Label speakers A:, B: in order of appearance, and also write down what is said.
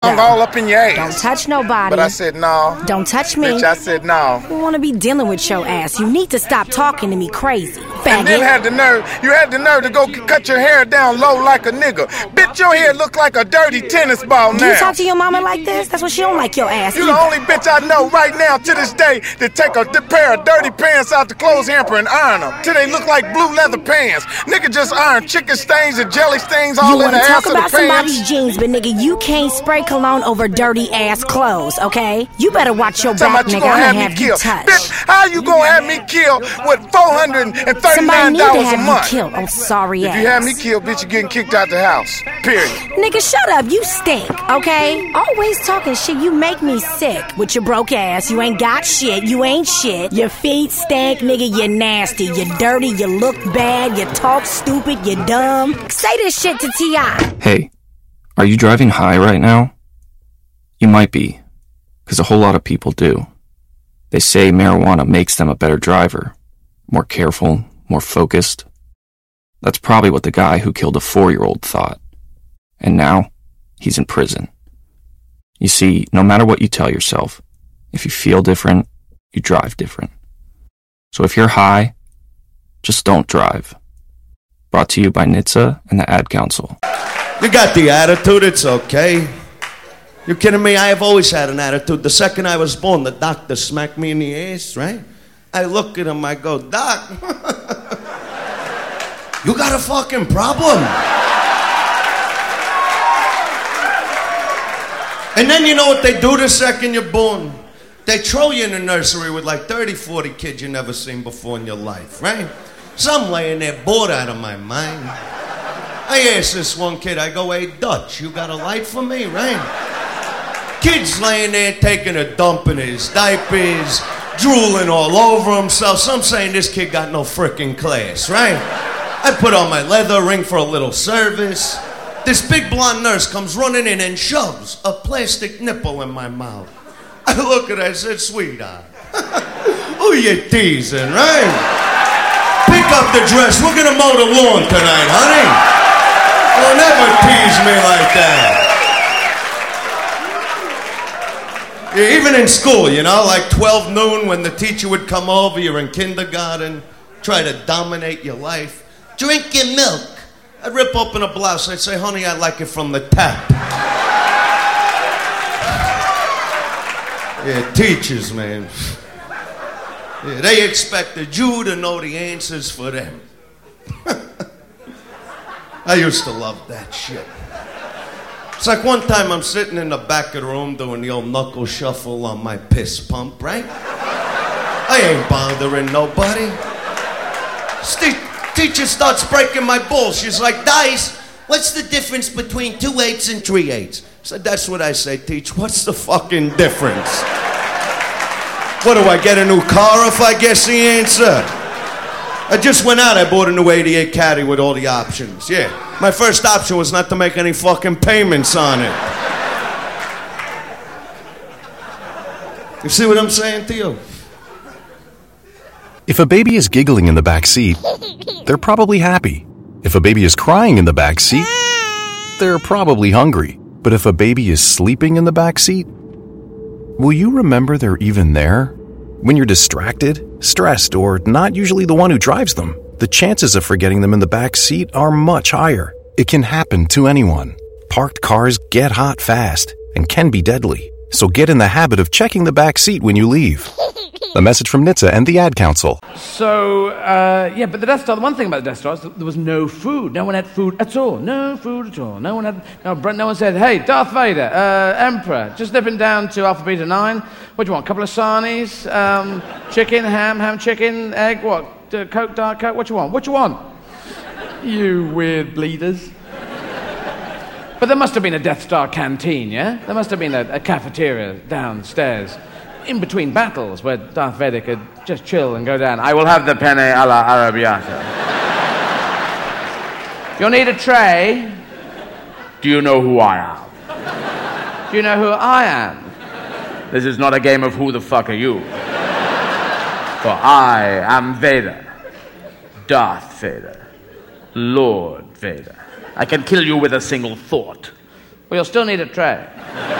A: hung all up in your ass.
B: Don't touch nobody.
A: But I said no.
B: Don't touch me.
A: Bitch, I said no.
B: I want to be dealing with your ass. You need to stop talking to me crazy, faggot.
A: And then you had the nerve to go cut your hair down low like a nigga. Bitch, your hair look like a dirty tennis ball now.
B: Do you talk to your mama like this? That's what she don't like your ass.
A: You the only bitch I know right now to this day that take a pair of dirty pants out the clothes hamper and iron them till they look like blue leather pants. Nigga just iron chicken stains and jelly stains all in the ass of the pants.
B: You wanna talk about somebody's jeans, but nigga, you can't spray cologne over dirty ass clothes, okay? You better watch your back, nigga. I'm gonna have you touched.
A: Bitch, how you gonna have me killed with $439
B: Somebody need to
A: a
B: have
A: month?
B: You killed. Oh, sorry ass.
A: If you have me killed, bitch, you getting kicked out the house. Period.
B: Nigga, shut up. You stink, okay? Always talking shit. You make me sick with your broke ass. You ain't got shit. You ain't shit. Your feet stink, nigga. You're nasty. You're dirty. You look bad. You talk stupid. You're dumb. Say this shit to T.I.
C: Hey, are you driving high right now? You might be, because a whole lot of people do. They say marijuana makes them a better driver, more careful, more focused. That's probably what the guy who killed a 4-year-old thought. And now, he's in prison. You see, no matter what you tell yourself, if you feel different, you drive different. So if you're high, just don't drive. Brought to you by NHTSA and the Ad Council.
D: You got the attitude, it's okay. You kidding me? I have always had an attitude. The second I was born, the doctor smacked me in the ass, right? I look at him, I go, Doc, you got a fucking problem. And then you know what they do the second you're born? They throw you in the nursery with like 30, 40 kids you never seen before in your life, right? So I'm laying there bored out of my mind. I asked this one kid, I go, hey, Dutch, you got a light for me, right? Kid's laying there taking a dump in his diapers, drooling all over himself. So I'm saying this kid got no frickin' class, right? I put on my leather, ring for a little service. This big blonde nurse comes running in and shoves a plastic nipple in my mouth. I look at her, I said, sweetheart, who you teasing, right? Pick up the dress, we're gonna mow the lawn tonight, honey. Don't ever tease me like that. Yeah, even in school, you know, like 12 noon when the teacher would come over, you're in kindergarten, try to dominate your life. Drink your milk. I'd rip open a blouse, I'd say, honey, I like it from the tap. Yeah, teachers, man. Yeah, they expected you to know the answers for them. I used to love that shit. It's like one time I'm sitting in the back of the room doing the old knuckle shuffle on my piss pump, right? I ain't bothering nobody. Teacher starts breaking my balls. She's like, Dice, what's the difference between 2 8s and 3 8s? I said, that's what I say, Teach. What's the fucking difference? What, do I get a new car if I guess the answer? I just went out, I bought a new 88 Caddy with all the options. Yeah, my first option was not to make any fucking payments on it. You see what I'm saying to you?
E: If a baby is giggling in the back seat, they're probably happy. If a baby is crying in the back seat, they're probably hungry. But if a baby is sleeping in the back seat, will you remember they're even there? When you're distracted, stressed, or not usually the one who drives them, the chances of forgetting them in the back seat are much higher. It can happen to anyone. Parked cars get hot fast and can be deadly. So get in the habit of checking the back seat when you leave. A message from NHTSA and the Ad Council.
F: So, but the Death Star, the one thing about the Death Star is that there was no food. No one had food at all. No food at all. No one said, hey, Darth Vader, Emperor, just nipping down to Alpha Beta 9. What do you want, a couple of sarnies? Chicken, ham chicken, egg, what? Coke, Diet Coke, what you want? What you want? You weird bleeders. But there must have been a Death Star canteen, yeah? There must have been a cafeteria downstairs. In between battles, where Darth Vader could just chill and go down. I will have the penne alla arrabbiata. You'll need a tray. Do you know who I am? Do you know who I am? This is not a game of who the fuck are you. For I am Vader. Darth Vader. Lord Vader. I can kill you with a single thought. Well, you'll still need a tray.